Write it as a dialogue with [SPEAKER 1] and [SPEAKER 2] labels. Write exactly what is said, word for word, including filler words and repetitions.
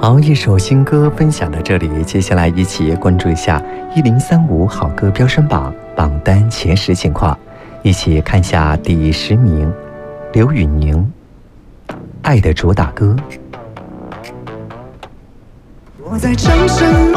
[SPEAKER 1] 好，一首新歌分享到这里，接下来一起关注一下一零三五好歌飙升榜榜单前十情况，一起看下第十名，刘宇宁，爱的主打歌。
[SPEAKER 2] 我在唱什么？